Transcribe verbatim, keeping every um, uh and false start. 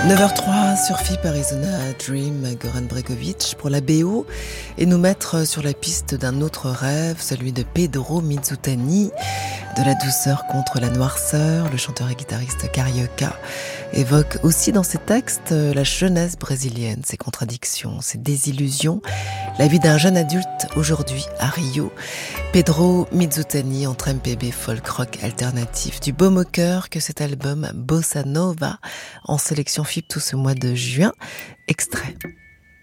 neuf heures trois sur F I P Arizona Dream, Goran Bregovic pour la B O et nous mettre sur la piste d'un autre rêve, celui de Pedro Mizutani, de la douceur contre la noirceur. Le chanteur et guitariste carioca évoque aussi dans ses textes la jeunesse brésilienne, ses contradictions, ses désillusions, la vie d'un jeune adulte aujourd'hui à Rio. Pedro Mizutani entre M P B, folk rock alternatif, du baume au cœur que cet album Bossa Nova en sélection F I P tout ce mois de juin. Extrait.